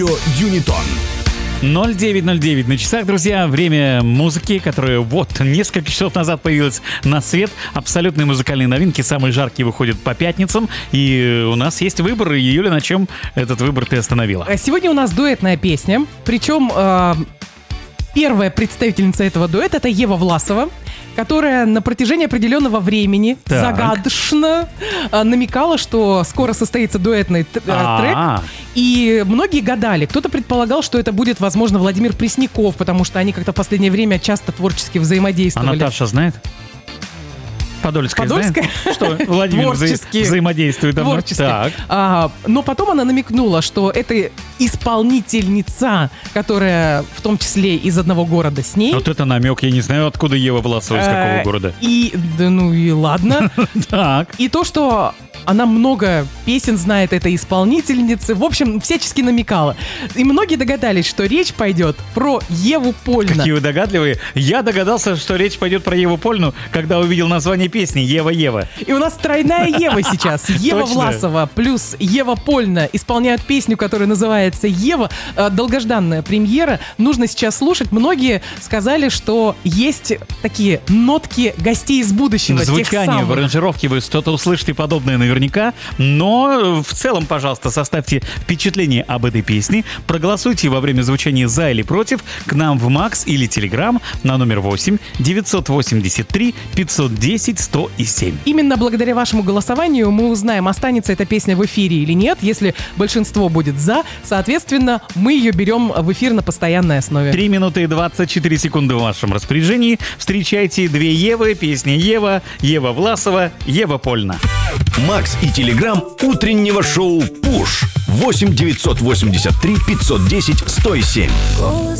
Юнитон. 09:09 на часах, друзья. Время музыки, которая вот несколько часов назад появилась на свет. Абсолютные музыкальные новинки, самые жаркие выходят по пятницам. И у нас есть выбор. И, Юля, на чем этот выбор ты остановила? Сегодня у нас дуэтная песня. Причем первая представительница этого дуэта — это Ева Власова, которая на протяжении определенного времени загадочно намекала, что скоро состоится дуэтный трек. И многие гадали. Кто-то предполагал, что это будет, возможно, Владимир Пресняков, потому что они как-то в последнее время часто творчески взаимодействовали. А Наташа знает? Подольская знает, что Владимир взаимодействует. Творчески. Но потом она намекнула, что это исполнительница, которая в том числе из одного города с ней. Вот это намек. Я не знаю, откуда Ева Власова, из какого города. И ладно. Так. И то, что она много песен знает этой исполнительницы. В общем, всячески намекала. И многие догадались, что речь пойдет про Еву Польну. Какие вы догадливые. Я догадался, что речь пойдет про Еву Польну, когда увидел название песни «Ева-Ева». И у нас тройная Ева сейчас. Ева Власова плюс Ева Польна исполняют песню, которая называется «Ева». Долгожданная премьера. Нужно сейчас слушать. Многие сказали, что есть такие нотки гостей из будущего. Звучание в аранжировке вы что-то услышите подобное наверняка. Но в целом, пожалуйста, составьте впечатление об этой песне. Проголосуйте во время звучания «за» или «против» к нам в Макс или Телеграм на номер 8 983 510 107. Именно благодаря вашему голосованию мы узнаем, останется эта песня в эфире или нет. Если большинство будет «за», соответственно, мы ее берем в эфир на постоянной основе. 3 минуты и 24 секунды в вашем распоряжении. Встречайте две Евы, песня «Ева», Ева Власова, Ева Польна. Макс и Телеграм утреннего шоу «Пуш». 8 983 510 107.